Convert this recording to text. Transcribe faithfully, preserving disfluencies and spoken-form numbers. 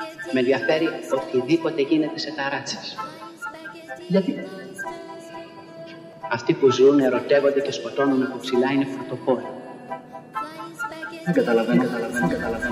Με ενδιαφέρει οτιδήποτε γίνεται σε ταράτσες. Γιατί? Αυτοί που ζουν, ερωτεύονται και σκοτώνουν από ψηλά είναι φρουτοπόροι. Δεν καταλαβαίνω, καταλαβαίνω, καταλαβαίνω.